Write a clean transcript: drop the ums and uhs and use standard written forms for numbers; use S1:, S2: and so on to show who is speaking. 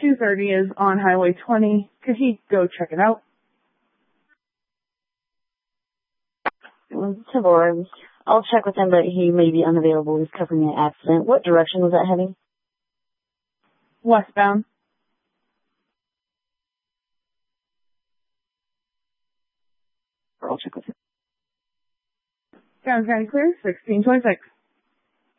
S1: 230 is on Highway 20. Could he go check it out?
S2: Tavor, I'll check with him, but he may be unavailable. He's covering an accident. What direction was that heading?
S1: Westbound.
S2: I'll check with him.
S1: Sounds kind of clear. 1626.